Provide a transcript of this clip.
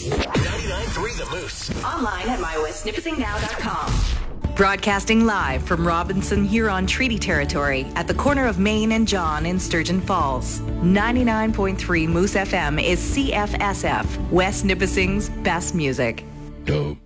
99.3 The Moose. Online at mywestnipissingnow.com. Broadcasting live from Robinson Huron Treaty Territory at the corner of Main and John in Sturgeon Falls. 99.3 Moose FM is CFSF, West Nipissing's best music. Dope.